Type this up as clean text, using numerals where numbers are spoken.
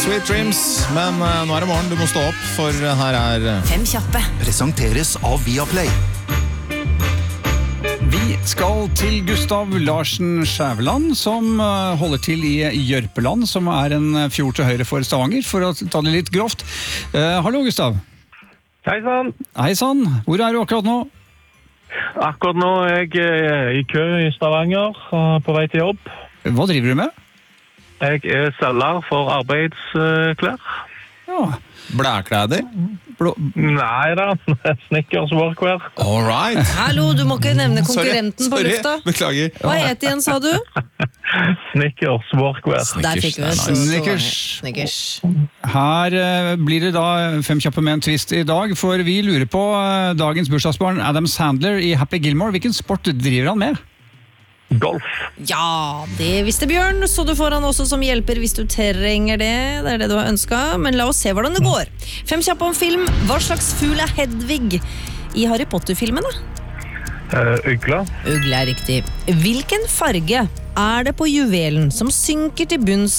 Sweet Dreams. Men nå det morgen, du må stå opp, for her Fem kjappe. Presenteres av Viaplay. Vi skal til Gustav Larsen Skjæveland, som holder til i Jørpeland, som en fjord til høyre for Stavanger, for å ta det litt grovt. Hallo, Gustav. Hei sann. Hei sann. Hvor du akkurat nå? Akkurat nå jeg i kø i Stavanger, på vei til jobb. Hva driver du med? Jeg selger for arbeidsklær. Ja. Blæklæder. Nei da, Snickers Workwear. All right. Hallo, du må ikke nevne konkurrenten på lufta. Beklager. Hva het igjen, sa du? Snickers Workwear. Der fikk vi Snickers. Her blir det da fem kjappe med en twist i dag, for vi lurer på dagens bursdagsbarn Adam Sandler i Happy Gilmore. Hvilken sport driver han med? Golf. Ja, det visste Bjørn, så du får han også som hjelper hvis du trenger det. Det det du har ønsket, men la oss se hvordan det går. Fem kjappe om film. Hva slags fugl Hedvig i Harry Potter-filmene? Ugla. Ugle riktig. Hvilken farge det på juvelen som synker til bunns